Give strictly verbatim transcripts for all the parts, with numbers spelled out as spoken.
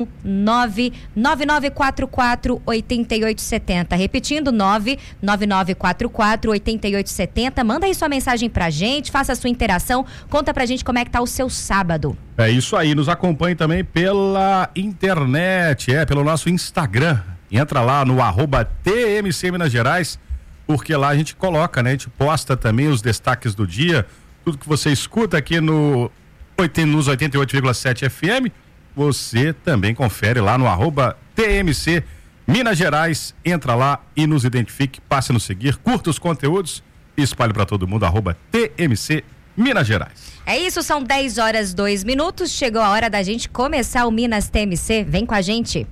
nove nove nove quatro quatro oito oito sete zero. Repetindo, nove nove nove quatro quatro oito oito sete zero. Manda aí sua mensagem pra gente, faça a sua interação, conta pra gente como é que tá o seu sábado. É isso aí, nos acompanhe também pela internet, é, pelo nosso Instagram. Entra lá no arroba T M C Minas Gerais, porque lá a gente coloca, né? A gente posta também os destaques do dia, tudo que você escuta aqui no nos oitenta e oito vírgula sete F M. Você também confere lá no arroba T M C Minas Gerais, entra lá e nos identifique, passe a nos seguir, curta os conteúdos e espalhe para todo mundo, arroba T M C Minas Gerais. É isso, são dez horas, dois minutos, chegou a hora da gente começar o Minas T M C, vem com a gente.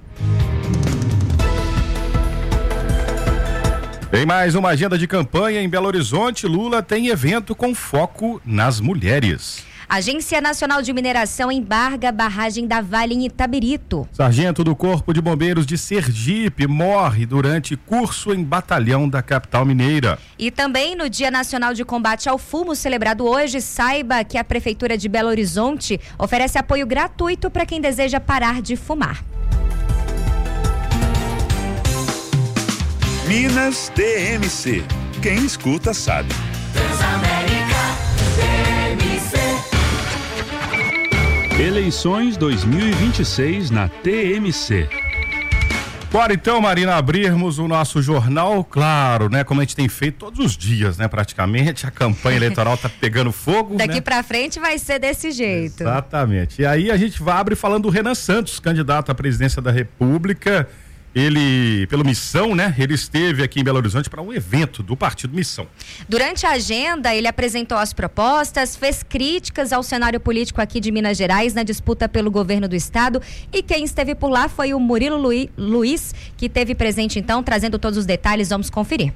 Tem mais uma agenda de campanha em Belo Horizonte. Lula tem evento com foco nas mulheres. Agência Nacional de Mineração embarga a barragem da Vale em Itabirito. Sargento do Corpo de Bombeiros de Sergipe morre durante curso em batalhão da capital mineira. E também no Dia Nacional de Combate ao Fumo, celebrado hoje, saiba que a Prefeitura de Belo Horizonte oferece apoio gratuito para quem deseja parar de fumar. Minas T M C. Quem escuta sabe. Transamérica T M C. Eleições dois mil e vinte e seis na T M C. Bora então, Marina, abrirmos o nosso jornal, claro, né? Como a gente tem feito todos os dias, né? Praticamente, a campanha eleitoral tá pegando fogo, Daqui né? pra frente vai ser desse jeito. Exatamente. E aí a gente vai abrir falando do Renan Santos, candidato à presidência da República. Ele, pelo Missão, né? Ele esteve aqui em Belo Horizonte para um evento do Partido Missão. Durante a agenda, ele apresentou as propostas, fez críticas ao cenário político aqui de Minas Gerais na disputa pelo governo do estado, e quem esteve por lá foi o Murilo Luiz, que esteve presente então, trazendo todos os detalhes. Vamos conferir.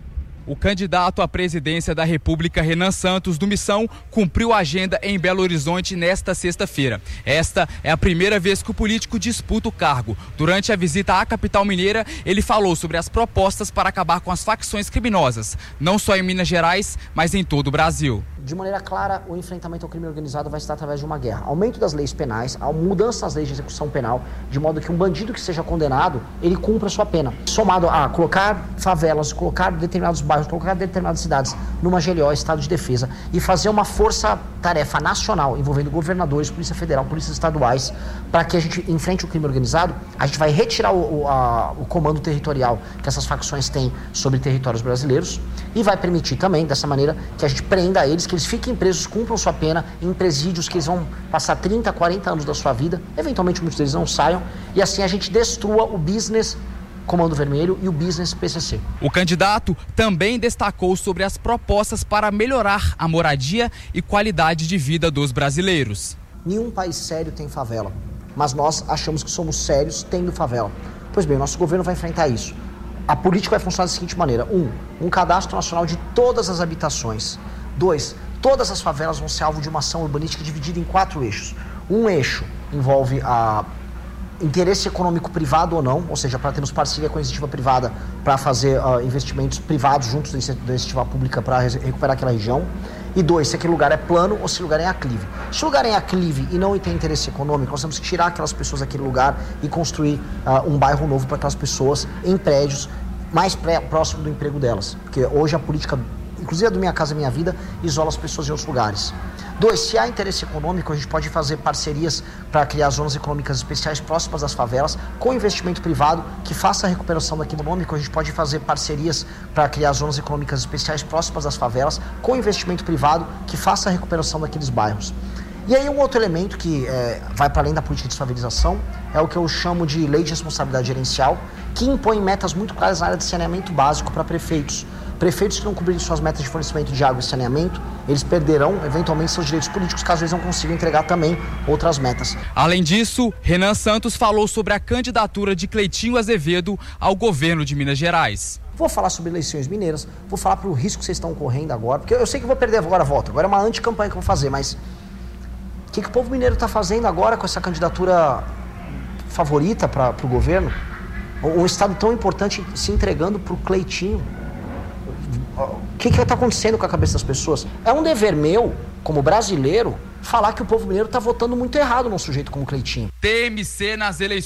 O candidato à presidência da República, Renan Santos, do Missão, cumpriu a agenda em Belo Horizonte nesta sexta-feira. Esta é a primeira vez que o político disputa o cargo. Durante a visita à capital mineira, ele falou sobre as propostas para acabar com as facções criminosas, não só em Minas Gerais, mas em todo o Brasil. De maneira clara, o enfrentamento ao crime organizado vai estar através de uma guerra. Aumento das leis penais, a mudança das leis de execução penal, de modo que um bandido que seja condenado, ele cumpra a sua pena. Somado a colocar favelas, colocar determinados bairros, colocar determinadas cidades numa G L O, estado de defesa, e fazer uma força-tarefa nacional envolvendo governadores, Polícia Federal, polícias estaduais, para que a gente enfrente o crime organizado. A gente vai retirar o, o, a, o comando territorial que essas facções têm sobre territórios brasileiros e vai permitir também, dessa maneira, que a gente prenda eles, que eles fiquem presos, cumpram sua pena em presídios que eles vão passar trinta, quarenta anos da sua vida, eventualmente muitos deles não saiam, e assim a gente destrua o business Comando Vermelho e o business P C C. O candidato também destacou sobre as propostas para melhorar a moradia e qualidade de vida dos brasileiros. Nenhum país sério tem favela, mas nós achamos que somos sérios tendo favela. Pois bem, o nosso governo vai enfrentar isso. A política vai funcionar da seguinte maneira: um, um cadastro nacional de todas as habitações. Dois, todas as favelas vão ser alvo de uma ação urbanística dividida em quatro eixos. Um eixo envolve a interesse econômico privado ou não, ou seja, para termos parceria com a iniciativa privada para fazer uh, investimentos privados juntos da iniciativa pública para recuperar aquela região. E dois, se aquele lugar é plano ou se o lugar é em aclive. Se o lugar é em aclive e não tem interesse econômico, nós temos que tirar aquelas pessoas daquele lugar e construir uh, um bairro novo para aquelas pessoas em prédios mais pré, próximo do emprego delas. Porque hoje a política, inclusive a do Minha Casa Minha Vida, isola as pessoas em outros lugares. Dois, se há interesse econômico, a gente pode fazer parcerias para criar zonas econômicas especiais próximas das favelas, com investimento privado que faça a recuperação daquele econômico. A gente pode fazer parcerias para criar zonas econômicas especiais próximas das favelas, com investimento privado que faça a recuperação daqueles bairros. E aí um outro elemento que é, vai para além da política de desfavelização é o que eu chamo de lei de responsabilidade gerencial, que impõe metas muito claras na área de saneamento básico para prefeitos. Prefeitos que não cumprirem suas metas de fornecimento de água e saneamento, eles perderão eventualmente seus direitos políticos, caso eles não consigam entregar também outras metas. Além disso, Renan Santos falou sobre a candidatura de Cleitinho Azevedo ao governo de Minas Gerais. Vou falar sobre eleições mineiras, vou falar para o risco que vocês estão correndo agora, porque eu sei que vou perder agora a volta, agora é uma anticampanha que eu vou fazer, mas o que, que o povo mineiro está fazendo agora com essa candidatura favorita para o governo? Um estado tão importante se entregando para o Cleitinho. O que que está acontecendo com a cabeça das pessoas? É um dever meu, como brasileiro, falar que o povo mineiro está votando muito errado num sujeito como Cleitinho. T M C nas eleições.